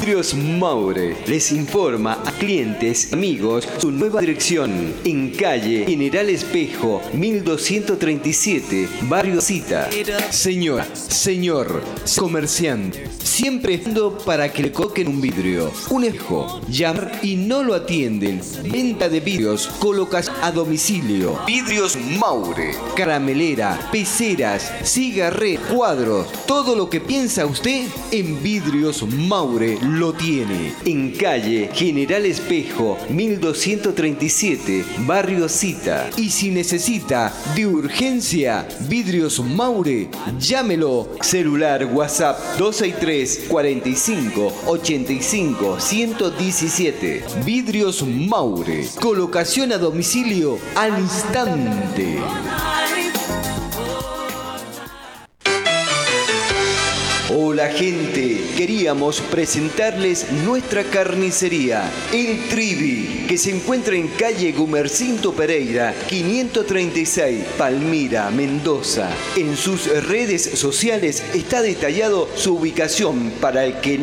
Vidrios Maure les informa a clientes y amigos su nueva dirección en calle General Espejo 1237, Barrio Cita. Señora, señor, comerciante, siempre ando para que le coloquen un vidrio, un espejo, llamar y no lo atienden. Venta de vidrios, colocación a domicilio. Vidrios Maure, caramelera, peceras, cigarret, cuadros, todo lo que piensa usted en Vidrios Maure lo tiene. En calle General Espejo 1237, Barrio Cita. Y si necesita de urgencia Vidrios Maure, llámelo. Celular WhatsApp 263 45 85 117. Vidrios Maure, colocación a domicilio al instante. Hola gente, queríamos presentarles nuestra carnicería, El Trivi, que se encuentra en calle Gumercinto Pereira, 536, Palmira, Mendoza. En sus redes sociales está detallado su ubicación para el que